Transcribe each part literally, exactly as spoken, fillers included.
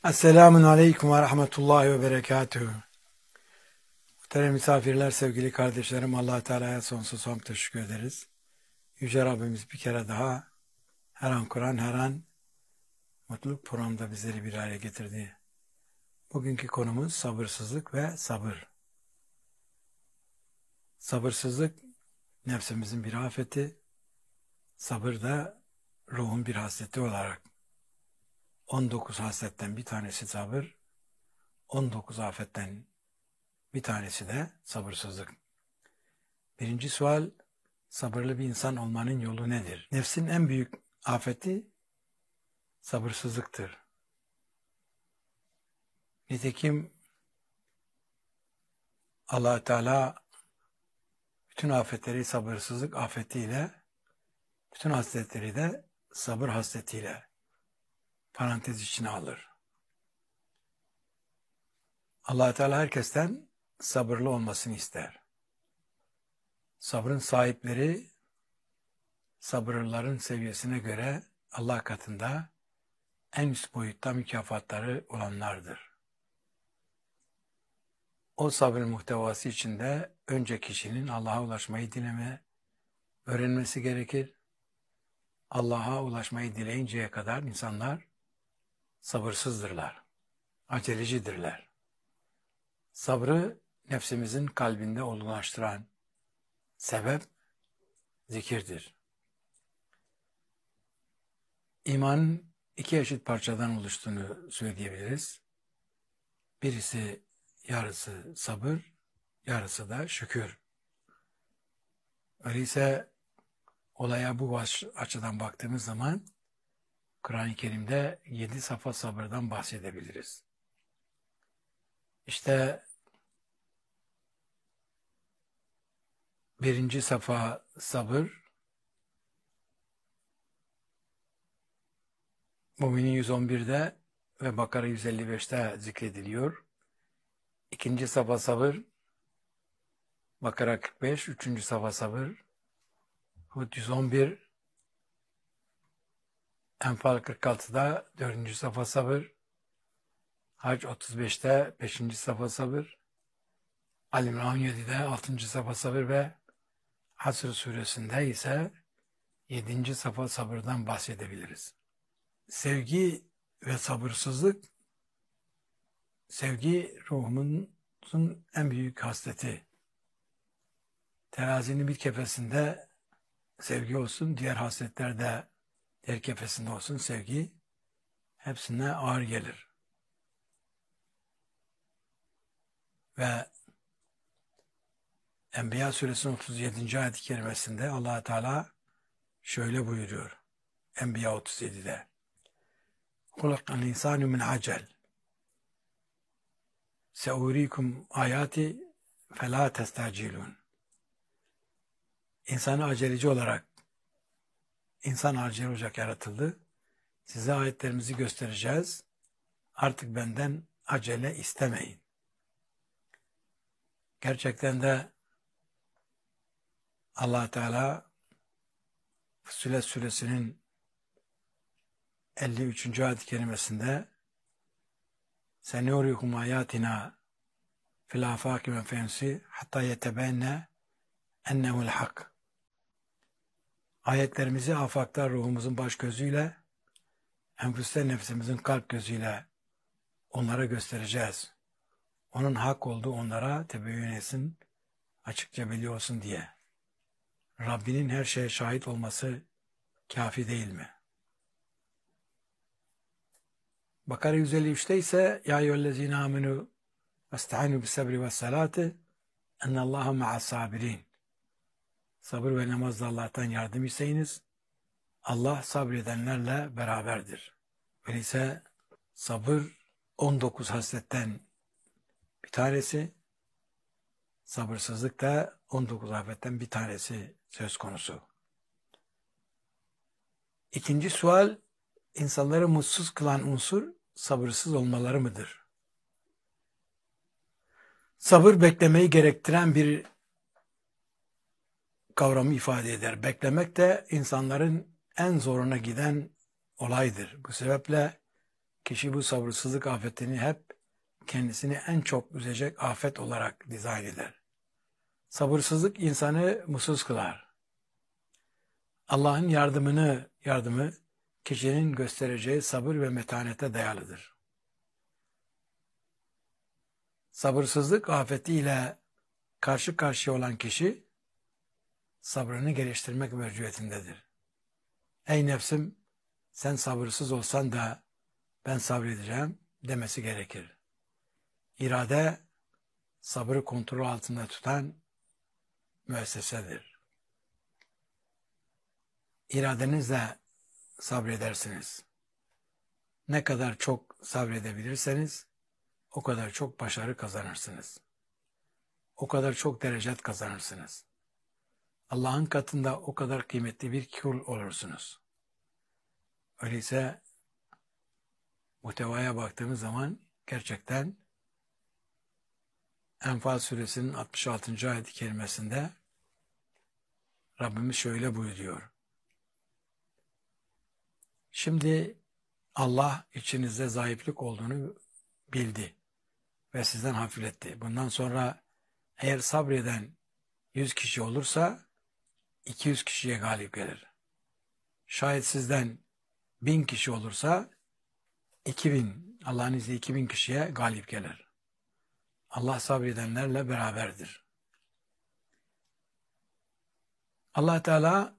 Esselamun Aleyküm ve Rahmetullahi ve Berekatuhu. Muhterem misafirler, sevgili kardeşlerim, Allah Teala'ya sonsuz hamd teşekkür ederiz. Yüce Rabbimiz bir kere daha her an Kur'an, her an mutluluk programında bizleri bir araya getirdi. Bugünkü konumuz sabırsızlık ve sabır. Sabırsızlık nefsimizin bir afeti, sabır da ruhun bir hasreti olarak. on dokuz hasretten bir tanesi sabır, on dokuz afetten bir tanesi de sabırsızlık. Birinci sual, sabırlı bir insan olmanın yolu nedir? Nefsin en büyük afeti sabırsızlıktır. Nitekim Allah Teala bütün afetleri sabırsızlık afetiyle, bütün hasletleri de sabır hasletiyle parantez içine alır. Allah Teala herkesten sabırlı olmasını ister. Sabrın sahipleri sabırlıların seviyesine göre Allah katında en üst boyutta mükafatları olanlardır. O sabrın muhtevası içinde önce kişinin Allah'a ulaşmayı dileme, öğrenmesi gerekir. Allah'a ulaşmayı dileyinceye kadar insanlar sabırsızdırlar, acelecidirler. Sabrı nefsimizin kalbinde olgunlaştıran sebep zikirdir. İmanın iki eşit parçadan oluştuğunu söyleyebiliriz. Birisi yarısı sabır, yarısı da şükür. Öyleyse olaya bu açıdan baktığımız zaman Kur'an-ı Kerim'de yedi safa sabırdan bahsedebiliriz. İşte birinci safa sabır, Müminin yüz on birde ve Bakara yüz elli beşte zikrediliyor. İkinci safa sabır, Bakara kırk beş, üçüncü safa sabır, Hud yüz on bir, Enfal kırk altıda dördüncü safa sabır, Hac otuz beşte beşinci safa sabır, Ali İmran on yedide altıncı safa sabır ve Hasr suresinde ise yedinci safa sabırdan bahsedebiliriz. Sevgi ve sabırsızlık, sevgi ruhumuzun en büyük hasleti. Terazinin bir kefesinde sevgi olsun, diğer hasletler de diğer kefesinde olsun, sevgi hepsine ağır gelir. Ve Enbiya suresinin otuz yedinci ayet-i kerimesinde Allah Teala şöyle buyuruyor. Enbiya otuz yedide. Hulakal insanu min acel. Seurikum ayati fela testacilun. İnsanı aceleci olarak, insan aceleci olacak yaratıldı. Size ayetlerimizi göstereceğiz. Artık benden acele istemeyin. Gerçekten de Allah Teala Fussilet suresinin elli üçüncü ayet-i kerimesinde Senurikum ayatina fil afaki ve fensi hatta yetebenne ennehu'l hak. Ayetlerimizi afakta ruhumuzun baş gözüyle, enfüste nefsimizin kalp gözüyle onlara göstereceğiz. Onun hak olduğu onlara tebeyyün etsin, açıkça belli olsun diye. Rabbinin her şeye şahit olması kafi değil mi? Bakara yüz elli üçte ise Ya eyyühellezine amenu esta'inu bis sabri ve salati ennallaha ma'as sabirin. Sabır ve namazla Allah'tan yardım isteyiniz. Allah sabredenlerle beraberdir. Öyleyse sabır on dokuz hasletten bir tanesi, sabırsızlık da on dokuz afetten bir tanesi söz konusu. İkinci sual, insanları mutsuz kılan unsur sabırsız olmaları mıdır? Sabır beklemeyi gerektiren bir kavramı ifade eder. Beklemek de insanların en zoruna giden olaydır. Bu sebeple kişi bu sabırsızlık afetini hep kendisini en çok üzecek afet olarak dizayn eder. Sabırsızlık insanı mutsuz kılar. Allah'ın yardımını, yardımı kişinin göstereceği sabır ve metanete dayalıdır. Sabırsızlık afetiyle karşı karşıya olan kişi sabrını geliştirmek mecburiyetindedir. Ey nefsim, sen sabırsız olsan da ben sabredeceğim demesi gerekir. İrade, sabrı kontrol altında tutan müessesedir. İradenizle sabredersiniz. Ne kadar çok sabredebilirseniz o kadar çok başarı kazanırsınız. O kadar çok derecet kazanırsınız. Allah'ın katında o kadar kıymetli bir kul olursunuz. Öyleyse muhtevaya baktığımız zaman gerçekten Enfal suresinin altmış altıncı ayet-i kerimesinde Rabbimiz şöyle buyuruyor. Şimdi Allah içinizde zayıflık olduğunu bildi ve sizden hafifletti. Bundan sonra eğer sabreden yüz kişi olursa iki yüz kişiye galip gelir. Şayet sizden bin kişi olursa iki bin, Allah'ın izniyle iki bin kişiye galip gelir. Allah sabredenlerle beraberdir. Allah Teala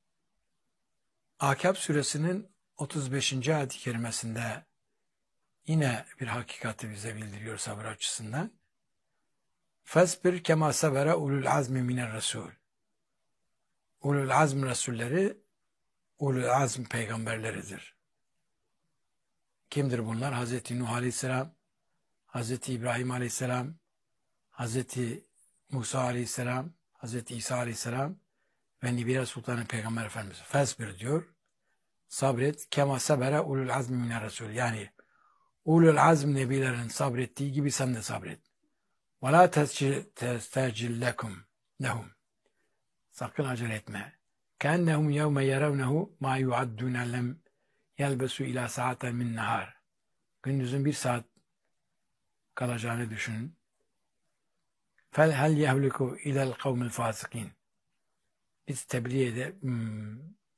Akab suresinin otuz beşinci ayet-i kerimesinde yine bir hakikati bize bildiriyor sabır açısından. Fesbir kema sabere ulul azmi miner resul. Ulul azm resulleri ulul azm peygamberleridir. Kimdir bunlar? Hazreti Nuh Aleyhisselam, Hazreti İbrahim Aleyhisselam, Hazreti Musa Aleyhisselam, Hazreti İsa Aleyhisselam ve Nibire Sultanı Peygamber Efendimiz. Fesbir diyor. Sabret. Kema sabere ulul azmi miner resul. Yani ulul azm nebilerin sabrettiği gibi sen de sabret. Ve la testecil lekum lehum. Sakın acele etme. Kennehum yevme yerevnehu ma yuaddune lem yelbesu ila saaten min nahar. Gündüzün bir saat kalacağını düşünün. Fel hel yehliku ilel kavmil fasikin. Biz tebliğ ede hmm,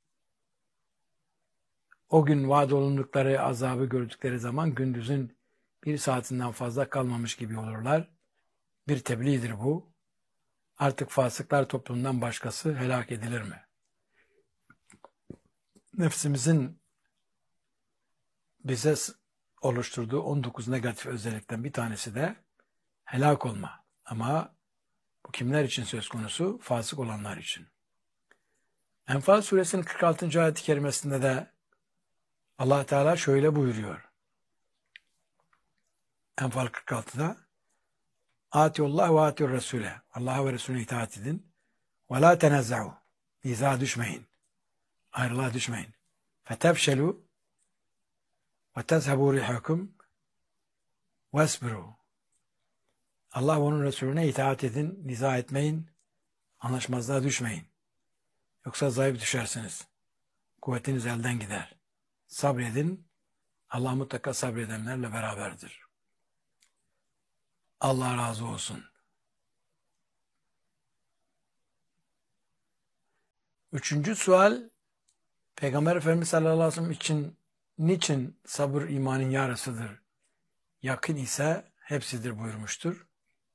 o gün vaad olundukları azabı gördükleri zaman gündüzün bir saatinden fazla kalmamış gibi olurlar. Bir tebliğdir bu. Artık fasıklar toplumundan başkası helak edilir mi? Nefsimizin bize oluşturduğu on dokuz negatif özellikten bir tanesi de helak olma. Ama bu kimler için söz konusu? Fasık olanlar için. Enfal suresinin kırk altıncı ayet-i kerimesinde de Allah Teala şöyle buyuruyor. Enfal kırk altıda Atiyullah ve atiyur Resul'e. Allah'a ve Resulüne itaat edin. Ve la tenezza'u. Nizağa düşmeyin. Ayrılığa düşmeyin. Fetefşelu ve tezhebu rihukum vesbiru. Allah ve onun Resulüne itaat edin. Niza etmeyin. Anlaşmazlığa düşmeyin. Yoksa zayıf düşersiniz. Kuvvetiniz elden gider. Sabredin. Allah mutlaka sabredenlerle beraberdir. Allah razı olsun. Üçüncü sual, Peygamber Efendimiz sallallahu aleyhi ve sellem için niçin sabır imanın yarısıdır? Yakın ise hepsidir buyurmuştur.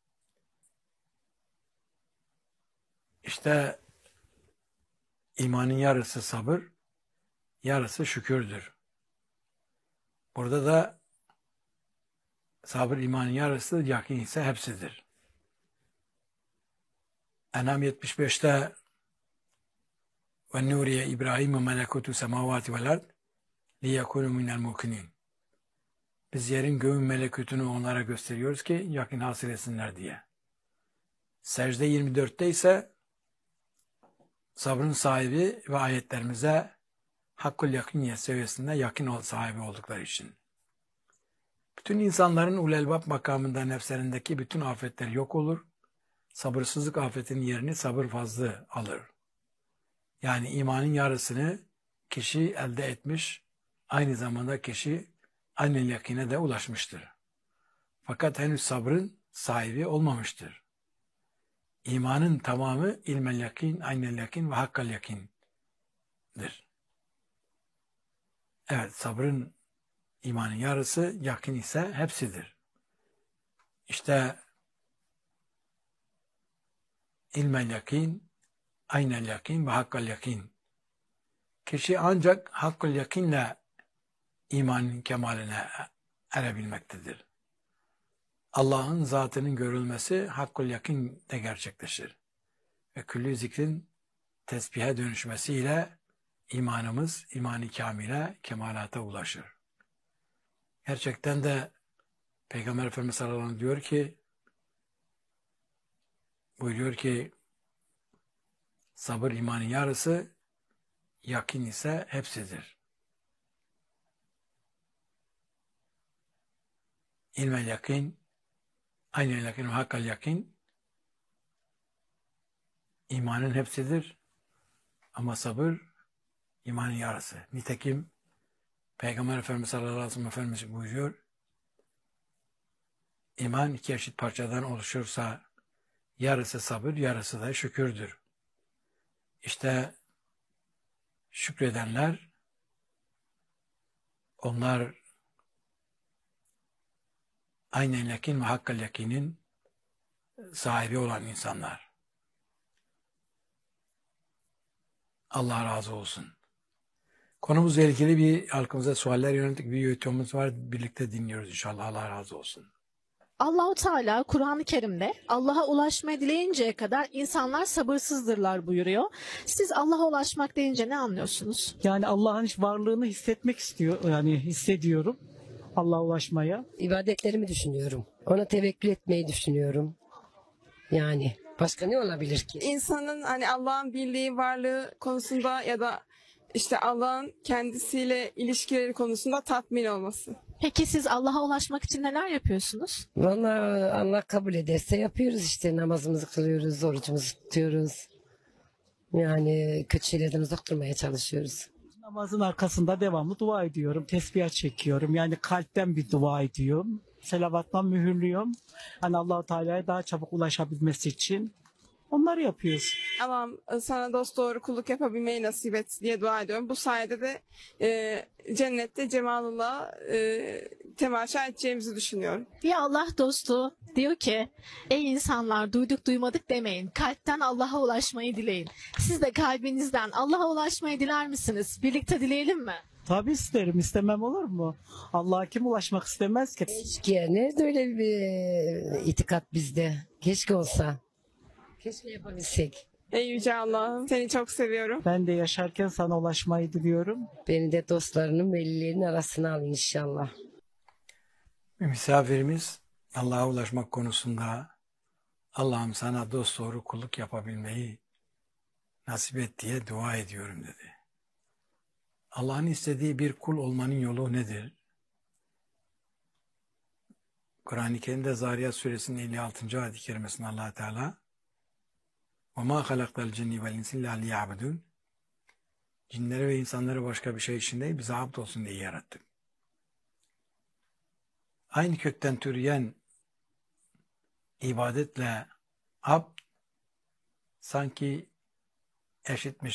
İşte imanın yarısı sabır, yarısı şükürdür. Burada da sabır imanın yarısı, yakın ise hepsidir. En'am yetmiş beşte ve nuriye İbrahim ve melekutu semavati vel ard liyekunu minel mukinin. Biz yerin göğün melekutunu onlara gösteriyoruz ki yakın hasıl etsinler diye. Secde yirmi dörtte ise sabrın sahibi ve ayetlerimize hakkul yakıniyet seviyesinde yakın ol sahibi oldukları için. Bütün insanların ulelbab makamında nefslerindeki bütün afetler yok olur. Sabırsızlık afetinin yerini sabır fazlı alır. Yani imanın yarısını kişi elde etmiş, aynı zamanda kişi aynel yakine de ulaşmıştır. Fakat henüz sabrın sahibi olmamıştır. İmanın tamamı ilmel yakin, aynel yakin ve hakkal yakindir. Evet, sabrın, imanın yarısı, yakin ise hepsidir. İşte ilmel yakin, aynel yakin ve hakkal yakin. Kişi ancak hakkal yakinle imanın kemaline erebilmektedir. Allah'ın zatının görülmesi hakkul yakin de gerçekleşir. Ve küllü zikrin tesbihe dönüşmesiyle imanımız, iman-ı kamile, kemalata ulaşır. Gerçekten de Peygamber Efendimiz sallallahu aleyhi ve sellem diyor ki, buyuruyor ki, sabır imanın yarısı, yakin ise hepsidir. İlmel yakin, aynel yakin ve hakkal yakin, imanın hepsidir. Ama sabır, imanın yarısı. Nitekim Peygamber Efendimiz sallallahu aleyhi ve sellem Efendimiz buyuruyor, İman iki eşit parçadan oluşursa yarısı sabır, yarısı da şükürdür. İşte şükredenler, onlar aynen yakin ve hakkal yakinin sahibi olan insanlar. Allah razı olsun. Konumuzla ilgili bir halkımıza sualler yönelik bir YouTube'umuz var. Birlikte dinliyoruz inşallah. Allah razı olsun. Allahu Teala Kur'an-ı Kerim'de Allah'a ulaşmayı dileyinceye kadar insanlar sabırsızdırlar buyuruyor. Siz Allah'a ulaşmak deyince ne anlıyorsunuz? Yani Allah'ın varlığını hissetmek istiyor, yani hissediyorum Allah'a ulaşmaya. İbadetlerimi düşünüyorum. Ona tevekkül etmeyi düşünüyorum. Yani başka ne olabilir ki? İnsanın hani Allah'ın birliği, varlığı konusunda ya da işte Allah'ın kendisiyle ilişkileri konusunda tatmin olması. Peki siz Allah'a ulaşmak için neler yapıyorsunuz? Vallahi Allah kabul ederse yapıyoruz işte, namazımızı kılıyoruz, orucumuzu tutuyoruz. Yani kötü şeylerden uzak durmaya çalışıyoruz. Namazın arkasında devamlı dua ediyorum, tesbih çekiyorum. Yani kalpten bir dua ediyorum. Selavatla mühürlüyorum. Hani Allah-u Teala'ya daha çabuk ulaşabilmesi için onları yapıyoruz. Allah'ım sana dost doğru kulluk yapabilmeyi nasip et diye dua ediyorum. Bu sayede de e, cennette cemalullah e, temaşa edeceğimizi düşünüyorum. Bir Allah dostu diyor ki, ey insanlar duyduk duymadık demeyin. Kalpten Allah'a ulaşmayı dileyin. Siz de kalbinizden Allah'a ulaşmayı diler misiniz? Birlikte dileyelim mi? Tabii isterim, istemem olur mu? Allah'a kim ulaşmak istemez ki? Keşke, nerede öyle bir itikat bizde? Keşke olsa. Keşke yapabilsek. Ey Yüce Allah'ım seni çok seviyorum. Ben de yaşarken sana ulaşmayı diliyorum. Beni de dostlarının, velilerinin arasına al inşallah. Bir misafirimiz Allah'a ulaşmak konusunda Allah'ım sana dosdoğru kulluk yapabilmeyi nasip et diye dua ediyorum dedi. Allah'ın istediği bir kul olmanın yolu nedir? Kur'an-ı Kerim'de Zariyat Suresinin elli altıncı ayet-i kerimesinde Allah Teala وَمَا خَلَقْتَ الْجِنِّ وَالْاِنْسِ اِلَّا لِيَعْبُدُونَ Cinleri ve insanları başka bir şey için değil, bize abd olsun diye yarattık. Aynı kökten türeyen ibadetle abd sanki eşitmiş